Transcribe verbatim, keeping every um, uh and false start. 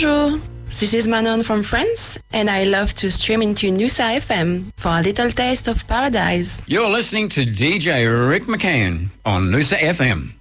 Bonjour. This is Manon from France, and I love to stream into Noosa F M for a little taste of paradise. You're listening to D J Rick McCann on Noosa F M.